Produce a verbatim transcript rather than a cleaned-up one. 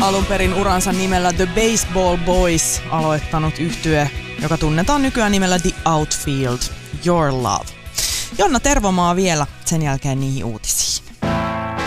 alun perin uransa nimellä The Baseball Boys aloittanut yhtye, joka tunnetaan nykyään nimellä The Outfield, Your Love. Jonna Tervomaa vielä sen jälkeen niihin uutisiin.